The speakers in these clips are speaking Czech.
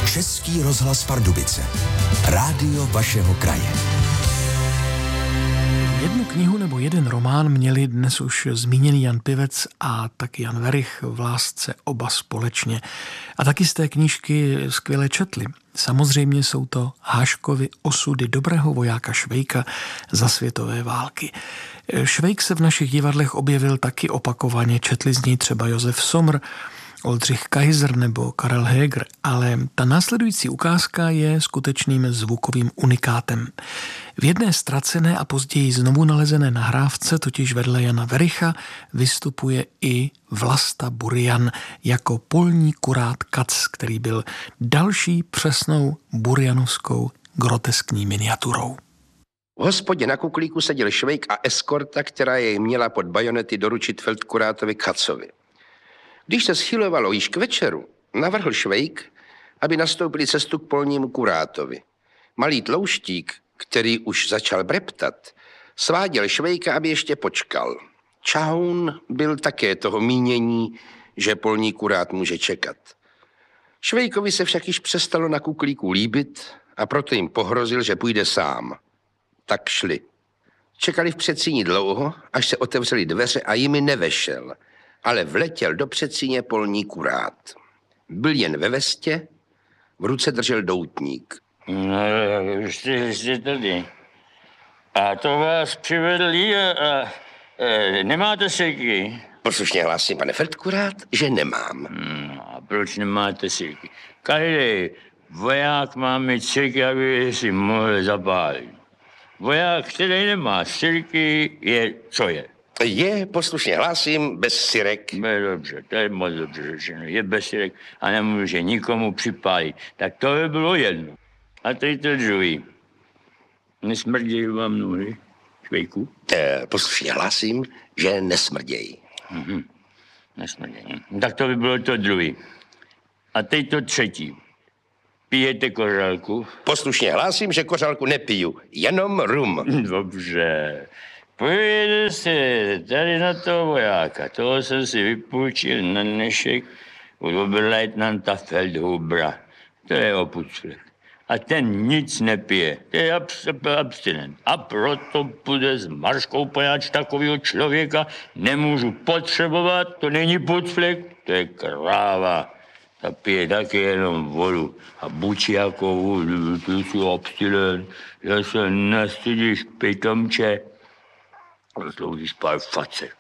Český rozhlas Pardubice. Rádio vašeho kraje. Jednu knihu nebo jeden román měli dnes už zmíněný Jan Pivec a taky Jan Werich v Lásce oba společně. A taky z té knížky skvěle četli. Samozřejmě jsou to Haškovy osudy dobrého vojáka Švejka za světové války. Švejk se v našich divadlech objevil taky opakovaně, četli z něj třeba Josef Sommer, Oldřich Kaiser nebo Karel Heger, ale ta následující ukázka je skutečným zvukovým unikátem. V jedné ztracené a později znovu nalezené nahrávce, totiž vedle Jana Wericha, vystupuje i Vlasta Burian jako polní kurát Kac, který byl další přesnou burianovskou groteskní miniaturou. V hospodě na Kuklíku seděl Švejk a eskorta, která jej měla pod bajonety doručit feldkurátovi Kacovi. Když se schylovalo již k večeru, navrhl Švejk, aby nastoupili cestu k polnímu kurátovi. Malý tlouštík, který už začal breptat, sváděl Švejka, aby ještě počkal. Čahoun byl také toho mínění, že polní kurát může čekat. Švejkovi se však již přestalo na Kuklíku líbit a proto jim pohrozil, že půjde sám. Tak šli. Čekali v předsíni dlouho, až se otevřely dveře a jimi nevešel, ale vletěl do předsíně polní kurát. Byl jen ve vestě, v ruce držel doutník. No, jste tady. A to vás přivedli a nemáte seky? Poslušně hlásím, pane feldkurát, že nemám. No, a proč nemáte seky? Každý voják má mít seky, aby si mohl zapálit. Voják, který nemá sirky, je co je? Je, poslušně hlásím, bez sirek. Dobře, to je moc dobře řečeno. Je bez sirek a nemůže nikomu připálit. Tak to by bylo jedno. A teď to druhý. Nesmrdějí vám nohy, Švejku? Poslušně hlásím, že nesmrdějí. Nesmrdějí. Tak to by bylo to druhý. A teď to třetí. Pijete kořálku? Poslušně hlásím, že kořálku nepiju, jenom rum. Dobře. Pojďte se tady na toho vojáka. Toho jsem si vypůjčil na dnešek od oberleitnanta Feldhubera. To je opuclek. A ten nic nepije. To je abstinent. A proto půjde s Marškou pojáč takového člověka nemůžu potřebovat. To není puclek, to je kráva. Ta pije taky jenom vodu. A buď jako vodu, ty jsi abstinent, že se nestydíš, pitomče. Sloužíš pár facek.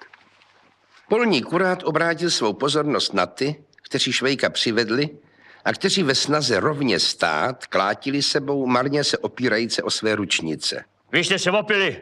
Polní kurát obrátil svou pozornost na ty, kteří Švejka přivedli a kteří ve snaze rovně stát klátili sebou, marně se opírajíce o své ručnice. Vy jste se opili.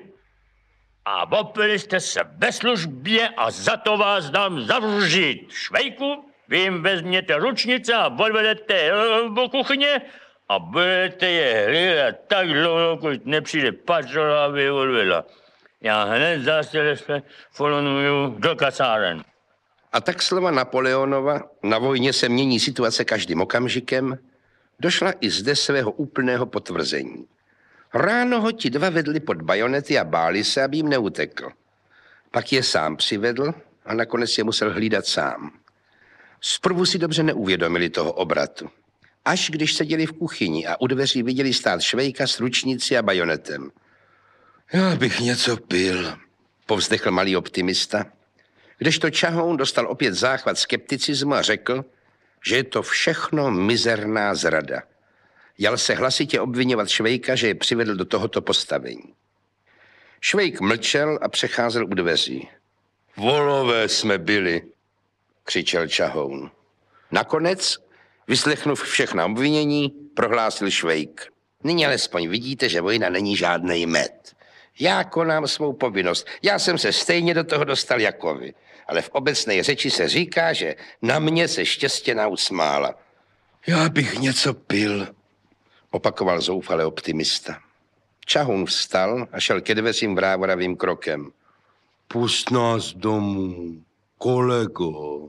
A opili jste se ve službě a za to vás dám zavřít. Švejku, vy jim vezměte ručnice a odvedete do kuchyně a budete je hlídat tak dlouho, dokud nepřijde patrola, aby je odvedla. Já hned zase telefonuju do kasáren. A tak slova Napoleonova, na vojně se mění situace každým okamžikem, došla i zde svého úplného potvrzení. Ráno ho ti dva vedli pod bajonety a báli se, aby jim neutekl. Pak je sám přivedl a nakonec je musel hlídat sám. Zprvu si dobře neuvědomili toho obratu. Až když seděli v kuchyni a u dveří viděli stát Švejka s ručnicí a bajonetem. Já bych něco pil, povzdechl malý optimista, kdežto Čahoun dostal opět záchvat skepticismu a řekl, že je to všechno mizerná zrada. Jal se hlasitě obvinovat Švejka, že je přivedl do tohoto postavení. Švejk mlčel a přecházel u dveří. Volové jsme byli, křičel Čahoun. Nakonec, vyslechnuv všechna obvinění, prohlásil Švejk. Nyní alespoň vidíte, že vojna není žádnej med. Já konám svou povinnost. Já jsem se stejně do toho dostal jako vy. Ale v obecné řeči se říká, že na mě se štěstěna usmála. Já bych něco pil, opakoval zoufale optimista. Čahoun vstal a šel ke dveřím vrávoravým krokem. Pust nás domů, kolego,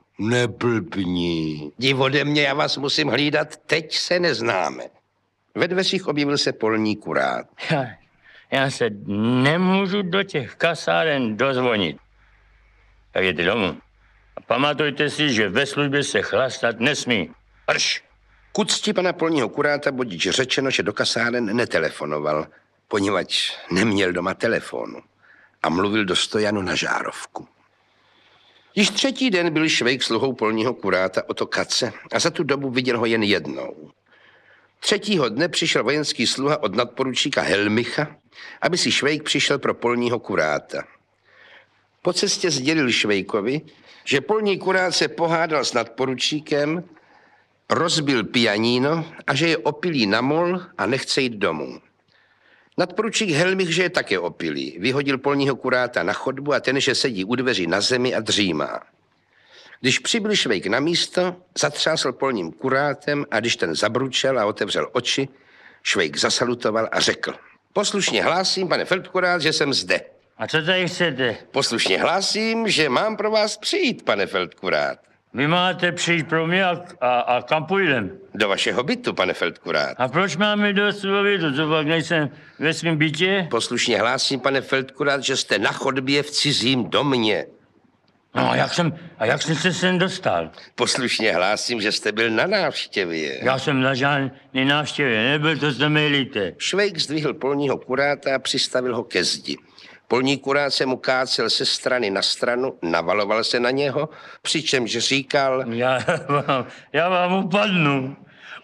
neblbni. Jdi ode mě, já vás musím hlídat, teď se neznáme. Ve dveřích objevil se polní kurát. Já se nemůžu do těch kasáren dozvonit. Tak jděte domů. A pamatujte si, že ve službě se chlastat nesmí. Prš! K úcti pana polního kuráta budiž řečeno, že do kasáren netelefonoval, poněvadž neměl doma telefonu a mluvil do stojanu na žárovku. Již třetí den byl Švejk sluhou polního kuráta Otto Katze a za tu dobu viděl ho jen jednou. Třetího dne přišel vojenský sluha od nadporučíka Helmicha, aby si Švejk přišel pro polního kuráta. Po cestě sdělil Švejkovi, že polní kurát se pohádal s nadporučíkem, rozbil pianíno a že je opilý na mol a nechce jít domů. Nadporučík Helmich, že je také opilý, vyhodil polního kuráta na chodbu a ten, že sedí u dveří na zemi a dřímá. Když přibyl Švejk na místo, zatřásl polním kurátem a když ten zabručel a otevřel oči, Švejk zasalutoval a řekl: Poslušně hlásím, pane feldkurát, že jsem zde. A co tady chcete? Poslušně hlásím, že mám pro vás přijít, pane feldkurát. Vy máte přijít pro mě a kam půjdem? Do vašeho bytu, pane feldkurát. A proč máme do svého bytu? Co pak nejsem ve svém bytě? Poslušně hlásím, pane feldkurát, že jste na chodbě v cizím domě. No a jak jsem se sem dostal? Poslušně hlásím, že jste byl na návštěvě. Já jsem na žádný návštěvě nebyl, to se mýlíte. Švejk zdvihl polního kuráta a přistavil ho ke zdi. Polní kurát se mu kácel se strany na stranu, navaloval se na něho, přičemž říkal: Já vám upadnu.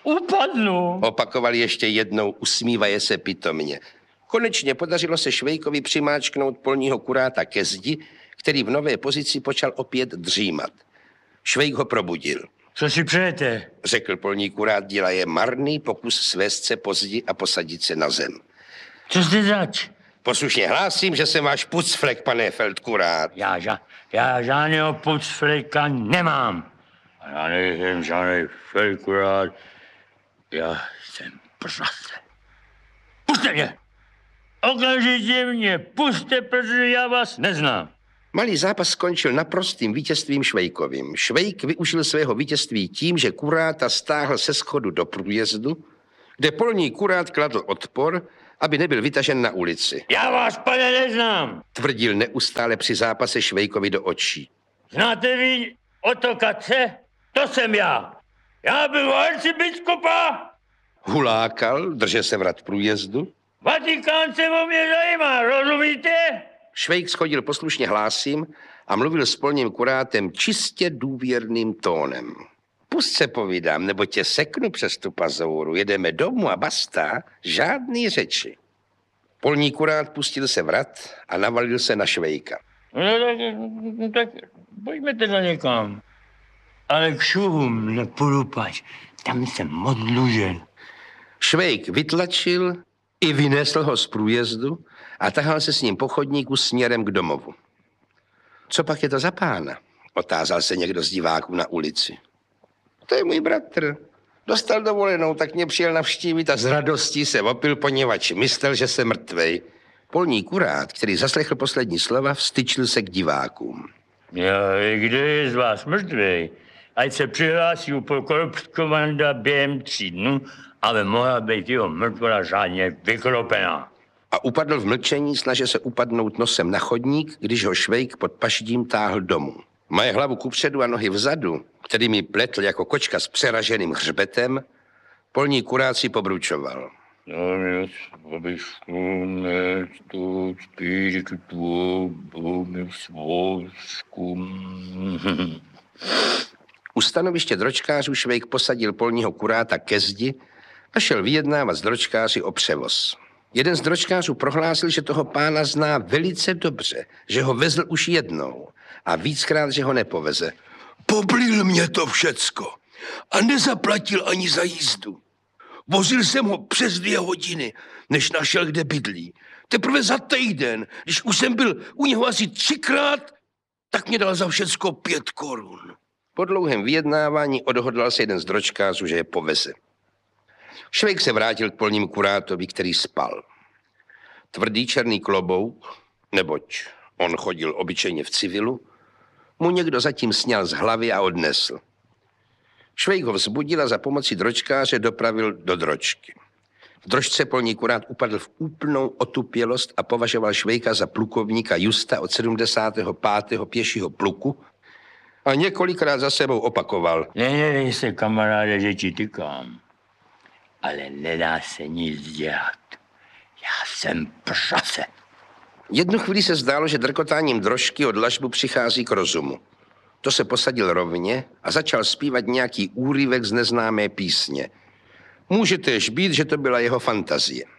Opakoval ještě jednou, usmívaje se pitomně. Konečně podařilo se Švejkovi přimáčknout polního kuráta ke zdi, který v nové pozici počal opět dřímat. Švejk ho probudil. Co si přejete? Řekl polní kurát, dělaje marný pokus svést se po zdi a posadit se na zem. Co jste zač? Poslušně hlásím, že jsem váš pucflek, pane feldkurát. Já žádného pucfleka nemám. A já nejsem žádný feldkurát. Já jsem prase. Puste mě! Okamžitě mě puste, protože já vás neznám. Malý zápas skončil naprostým vítězstvím Švejkovým. Švejk využil svého vítězství tím, že kuráta stáhl se schodu do průjezdu, kde polní kurát kladl odpor, aby nebyl vytažen na ulici. Já vás, pane, neznám, tvrdil neustále při zápase Švejkovi do očí. Znáte vy Otto Katze? To jsem já. Já byl arcibiskupa. Hulákal, držel se vrat průjezdu. Vatikán se o mě zajímá, rozumíte? Švejk schodil poslušně hlásím a mluvil s polním kurátem čistě důvěrným tónem. Pust se povídám, nebo tě seknu přes tu pazouru, jedeme domů a basta, žádný řeči. Polní kurát pustil se vrat a navalil se na Švejka. No tak pojďme teda někam. Ale k šuhům nepůjdu pač, tam jsem moc dlužen. Švejk vytlačil i vynesl ho z průjezdu a tahal se s ním po chodníku směrem k domovu. Co pak je to za pána? Otázal se někdo z diváků na ulici. To je můj bratr. Dostal dovolenou, tak mě přijel navštívit a z radostí se opil, poněvadž myslel, že jsem mrtvej. Polní kurát, který zaslechl poslední slova, vstyčil se k divákům. Kdo je z vás mrtvej? Ať se přihlásí u korpskomanda během 3 dnů, ale mohla být jeho mrtvola řádně vykropená. A upadl v mlčení, snaže se upadnout nosem na chodník, když ho Švejk pod paždím táhl domů. Moje hlavu kupředu a nohy vzadu, který mi pletl jako kočka s přeraženým hřbetem, polní kurát si pobručoval. U stanoviště dročkářů Švejk posadil polního kuráta ke zdi a šel vyjednávat s dročkáři o převoz. Jeden z dročkářů prohlásil, že toho pána zná velice dobře, že ho vezl už jednou a víckrát, že ho nepoveze. Poblil mě to všecko a nezaplatil ani za jízdu. Vozil jsem ho přes 2 hodiny, než našel, kde bydlí. Teprve za týden, když už jsem byl u něho asi 3krát, tak mě dal za všecko 5 korun. Po dlouhém vyjednávání odhodlal se jeden z dročkářů, že je poveze. Švejk se vrátil k polnímu kurátovi, který spal. Tvrdý černý klobouk, neboť on chodil obyčejně v civilu, mu někdo zatím sňal z hlavy a odnesl. Švejk ho vzbudil a za pomocí dročkáře dopravil do dročky. V dročce polní kurát upadl v úplnou otupělost a považoval Švejka za plukovníka Justa od 75. pěšího pluku a několikrát za sebou opakoval. Nevědej se, kamaráde, že ti tykám. ale nedá se nic dělat. Já jsem prase. Jednu chvíli se zdálo, že drkotáním drožky od dlažbu přichází k rozumu. To se posadil rovně a začal zpívat nějaký úryvek z neznámé písně. Může též být, že to byla jeho fantazie.